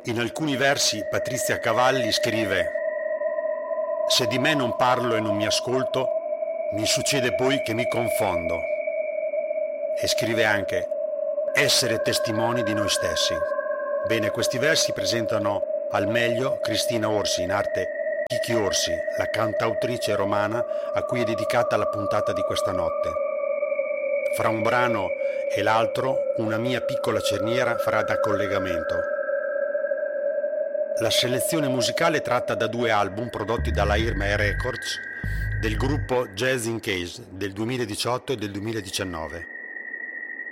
In alcuni versi Patrizia Cavalli scrive: «Se di me non parlo e non mi ascolto, mi succede poi che mi confondo». E scrive anche: «Essere testimoni di noi stessi». Bene, questi versi presentano al meglio Cristina Orsi, in arte Chichi Orsi, la cantautrice romana a cui è dedicata la puntata di questa notte. Fra un brano e l'altro una mia piccola cerniera farà da collegamento. La selezione musicale è tratta da 2 album prodotti dalla Irma Records del gruppo Jazz in Case del 2018 e del 2019.